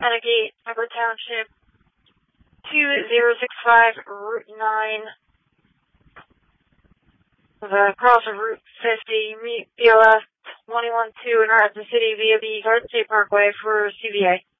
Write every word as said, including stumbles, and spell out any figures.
Renegade, Upper Township, two zero six five, Route nine, the cross of Route fifty, meet B L S twenty-one two in Rapid City via the Garden State Parkway for C V A.